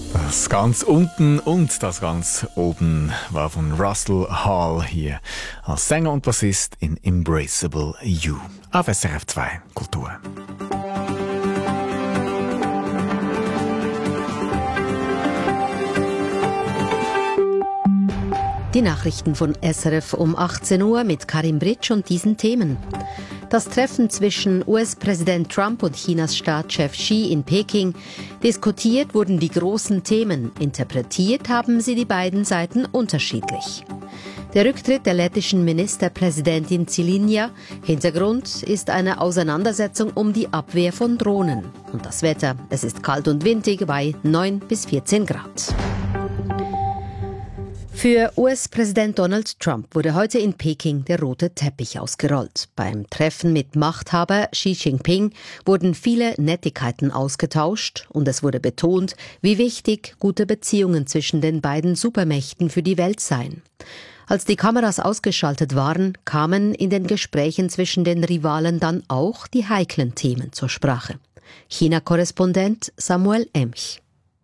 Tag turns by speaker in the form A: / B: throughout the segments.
A: Das ganz unten und das ganz oben war von Russell Hall hier als Sänger und Bassist in Embraceable You auf SRF 2 Kultur.
B: Die Nachrichten von SRF um 18 Uhr mit Karim Britsch und diesen Themen. Das Treffen zwischen US-Präsident Trump und Chinas Staatschef Xi in Peking. Diskutiert wurden die großen Themen, interpretiert haben sie die beiden Seiten unterschiedlich. Der Rücktritt der lettischen Ministerpräsidentin Zylinia. Hintergrund ist eine Auseinandersetzung um die Abwehr von Drohnen. Und das Wetter, es ist kalt und windig bei 9 bis 14 Grad. Für US-Präsident Donald Trump wurde heute in Peking der rote Teppich ausgerollt. Beim Treffen mit Machthaber Xi Jinping wurden viele Nettigkeiten ausgetauscht und es wurde betont, wie wichtig gute Beziehungen zwischen den beiden Supermächten für die Welt seien. Als die Kameras ausgeschaltet waren, kamen in den Gesprächen zwischen den Rivalen dann auch die heiklen Themen zur Sprache. China-Korrespondent Samuel Emch.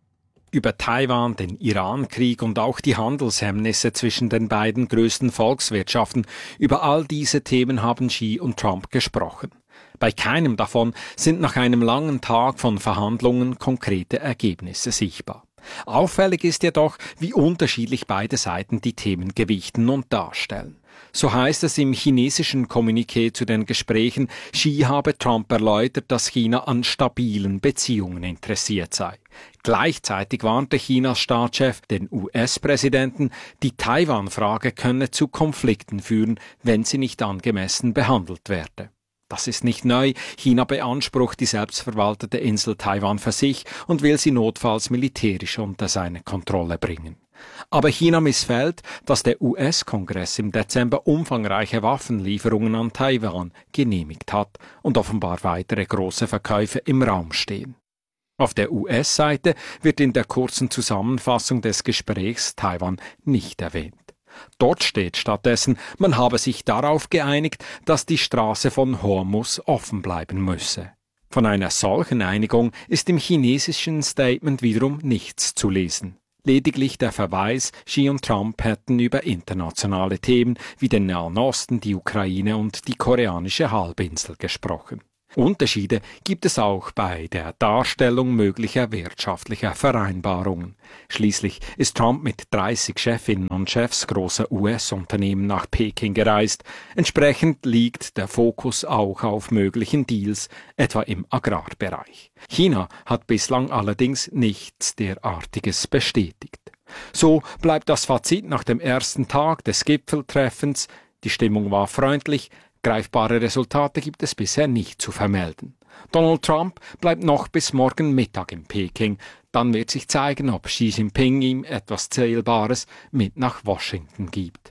C: Über Taiwan, den Iran-Krieg und auch die Handelshemmnisse zwischen den beiden größten Volkswirtschaften. Über all diese Themen haben Xi und Trump gesprochen. Bei keinem davon sind nach einem langen Tag von Verhandlungen konkrete Ergebnisse sichtbar. Auffällig ist jedoch, wie unterschiedlich beide Seiten die Themen gewichten und darstellen. So heißt es im chinesischen Kommuniqué zu den Gesprächen, Xi habe Trump erläutert, dass China an stabilen Beziehungen interessiert sei. Gleichzeitig warnte Chinas Staatschef den US-Präsidenten, die Taiwan-Frage könne zu Konflikten führen, wenn sie nicht angemessen behandelt werde. Das ist nicht neu. China beansprucht die selbstverwaltete Insel Taiwan für sich und will sie notfalls militärisch unter seine Kontrolle bringen. Aber China missfällt, dass der US-Kongress im Dezember umfangreiche Waffenlieferungen an Taiwan genehmigt hat und offenbar weitere große Verkäufe im Raum stehen. Auf der US-Seite wird in der kurzen Zusammenfassung des Gesprächs Taiwan nicht erwähnt. Dort steht stattdessen, man habe sich darauf geeinigt, dass die Straße von Hormuz offen bleiben müsse. Von einer solchen Einigung ist im chinesischen Statement wiederum nichts zu lesen. Lediglich der Verweis, Xi und Trump hätten über internationale Themen wie den Nahen Osten, die Ukraine und die koreanische Halbinsel gesprochen. Unterschiede gibt es auch bei der Darstellung möglicher wirtschaftlicher Vereinbarungen. Schließlich ist Trump mit 30 Chefinnen und Chefs großer US-Unternehmen nach Peking gereist. Entsprechend liegt der Fokus auch auf möglichen Deals, etwa im Agrarbereich. China hat bislang allerdings nichts derartiges bestätigt. So bleibt das Fazit nach dem ersten Tag des Gipfeltreffens. Die Stimmung war freundlich. Greifbare Resultate gibt es bisher nicht zu vermelden. Donald Trump bleibt noch bis morgen Mittag in Peking. Dann wird sich zeigen, ob Xi Jinping ihm etwas Zählbares mit nach Washington gibt.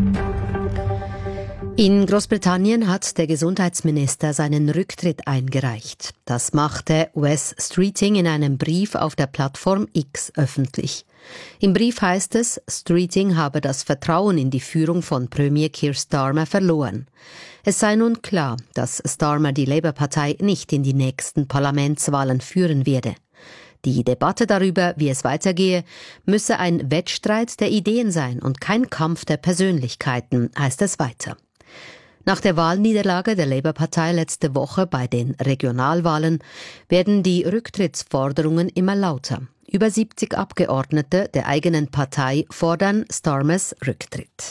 B: In Großbritannien hat der Gesundheitsminister seinen Rücktritt eingereicht. Das machte Wes Streeting in einem Brief auf der Plattform X öffentlich. Im Brief heißt es, Streeting habe das Vertrauen in die Führung von Premier Keir Starmer verloren. Es sei nun klar, dass Starmer die Labour-Partei nicht in die nächsten Parlamentswahlen führen werde. Die Debatte darüber, wie es weitergehe, müsse ein Wettstreit der Ideen sein und kein Kampf der Persönlichkeiten, heißt es weiter. Nach der Wahlniederlage der Labour-Partei letzte Woche bei den Regionalwahlen werden die Rücktrittsforderungen immer lauter. Über 70 Abgeordnete der eigenen Partei fordern Starmers Rücktritt.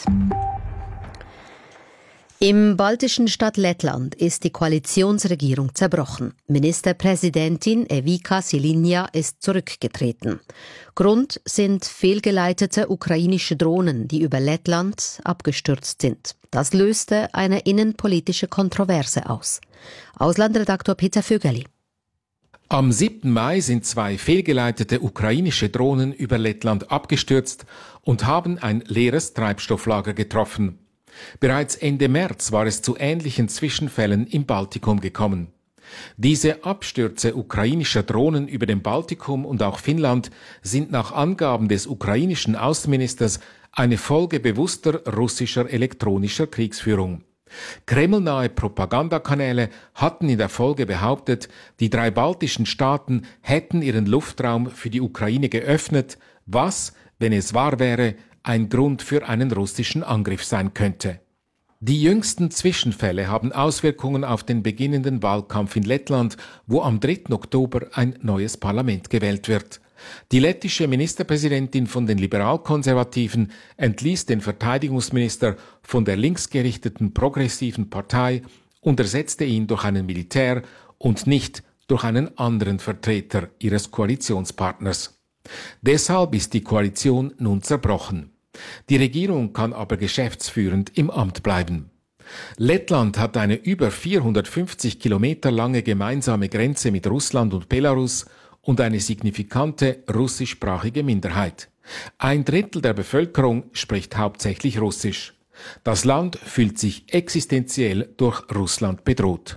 B: Im baltischen Staat Lettland ist die Koalitionsregierung zerbrochen. Ministerpräsidentin Evika Zylinia ist zurückgetreten. Grund sind fehlgeleitete ukrainische Drohnen, die über Lettland abgestürzt sind. Das löste eine innenpolitische Kontroverse aus. Auslandredaktor Peter Vögerli.
D: Am 7. Mai sind 2 fehlgeleitete ukrainische Drohnen über Lettland abgestürzt und haben ein leeres Treibstofflager getroffen. Bereits Ende März war es zu ähnlichen Zwischenfällen im Baltikum gekommen. Diese Abstürze ukrainischer Drohnen über dem Baltikum und auch Finnland sind nach Angaben des ukrainischen Außenministers eine Folge bewusster russischer elektronischer Kriegsführung. Kremlnahe Propagandakanäle hatten in der Folge behauptet, die 3 baltischen Staaten hätten ihren Luftraum für die Ukraine geöffnet, was, wenn es wahr wäre, ein Grund für einen russischen Angriff sein könnte. Die jüngsten Zwischenfälle haben Auswirkungen auf den beginnenden Wahlkampf in Lettland, wo am 3. Oktober ein neues Parlament gewählt wird. Die lettische Ministerpräsidentin von den Liberalkonservativen entließ den Verteidigungsminister von der linksgerichteten progressiven Partei und ersetzte ihn durch einen Militär und nicht durch einen anderen Vertreter ihres Koalitionspartners. Deshalb ist die Koalition nun zerbrochen. Die Regierung kann aber geschäftsführend im Amt bleiben. Lettland hat eine über 450 Kilometer lange gemeinsame Grenze mit Russland und Belarus und eine signifikante russischsprachige Minderheit. 1/3 der Bevölkerung spricht hauptsächlich Russisch. Das Land fühlt sich existenziell durch Russland bedroht.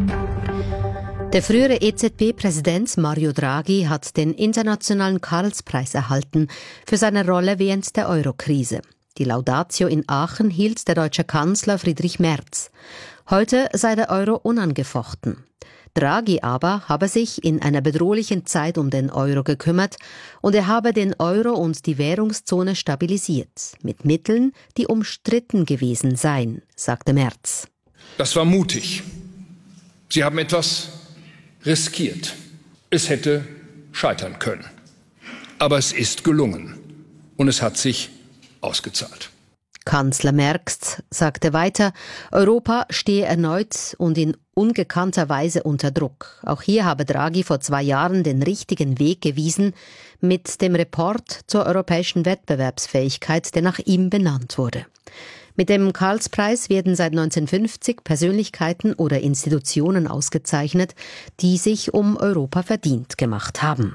B: Der frühere EZB-Präsident Mario Draghi hat den Internationalen Karlspreis erhalten für seine Rolle während der Euro-Krise. Die Laudatio in Aachen hielt der deutsche Kanzler Friedrich Merz. Heute sei der Euro unangefochten. Draghi aber habe sich in einer bedrohlichen Zeit um den Euro gekümmert und er habe den Euro und die Währungszone stabilisiert, mit Mitteln, die umstritten gewesen seien, sagte Merz.
E: Das war mutig. Sie haben etwas riskiert. Es hätte scheitern können. Aber es ist gelungen und es hat sich ausgezahlt.
B: Kanzler Merz sagte weiter, Europa stehe erneut und in ungekannter Weise unter Druck. Auch hier habe Draghi vor 2 Jahren den richtigen Weg gewiesen mit dem Report zur europäischen Wettbewerbsfähigkeit, der nach ihm benannt wurde. Mit dem Karlspreis werden seit 1950 Persönlichkeiten oder Institutionen ausgezeichnet, die sich um Europa verdient gemacht haben.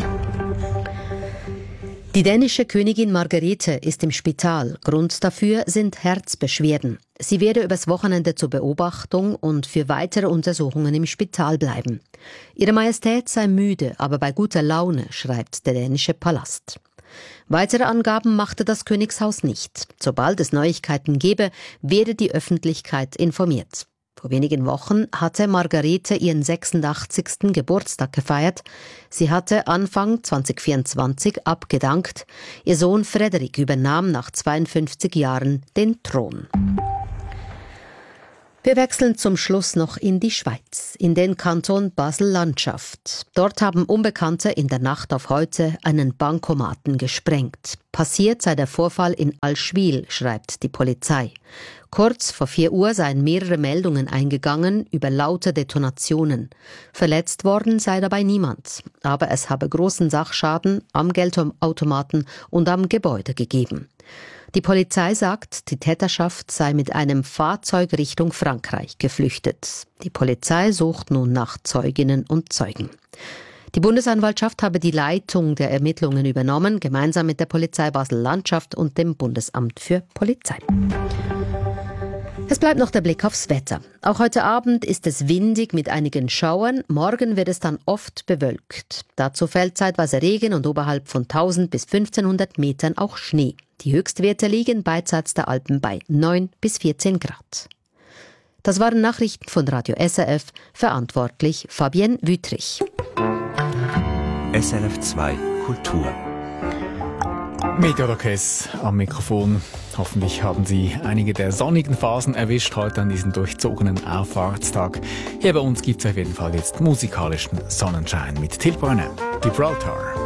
B: Die dänische Königin Margrethe ist im Spital. Grund dafür sind Herzbeschwerden. Sie werde übers Wochenende zur Beobachtung und für weitere Untersuchungen im Spital bleiben. Ihre Majestät sei müde, aber bei guter Laune, schreibt der dänische Palast. Weitere Angaben machte das Königshaus nicht. Sobald es Neuigkeiten gebe, werde die Öffentlichkeit informiert. Vor wenigen Wochen hatte Margrethe ihren 86. Geburtstag gefeiert. Sie hatte Anfang 2024 abgedankt. Ihr Sohn Frederik übernahm nach 52 Jahren den Thron. Wir wechseln zum Schluss noch in die Schweiz, in den Kanton Basel-Landschaft. Dort haben Unbekannte in der Nacht auf heute einen Bankomaten gesprengt. Passiert sei der Vorfall in Allschwil, schreibt die Polizei. Kurz vor 4 Uhr seien mehrere Meldungen eingegangen über laute Detonationen. Verletzt worden sei dabei niemand, aber es habe großen Sachschaden am Geldautomaten und am Gebäude gegeben. Die Polizei sagt, die Täterschaft sei mit einem Fahrzeug Richtung Frankreich geflüchtet. Die Polizei sucht nun nach Zeuginnen und Zeugen. Die Bundesanwaltschaft habe die Leitung der Ermittlungen übernommen, gemeinsam mit der Polizei Basel-Landschaft und dem Bundesamt für Polizei. Es bleibt noch der Blick aufs Wetter. Auch heute Abend ist es windig mit einigen Schauern. Morgen wird es dann oft bewölkt. Dazu fällt zeitweise Regen und oberhalb von 1000 bis 1500 Metern auch Schnee. Die Höchstwerte liegen beidseits der Alpen bei 9 bis 14 Grad. Das waren Nachrichten von Radio SRF, verantwortlich Fabienne Wüthrich.
F: SRF 2 Kultur.
A: Meteorokes am Mikrofon. Hoffentlich haben Sie einige der sonnigen Phasen erwischt heute an diesem durchzogenen Auffahrtstag. Hier bei uns gibt es auf jeden Fall jetzt musikalischen Sonnenschein mit Till Brönner, Gibraltar.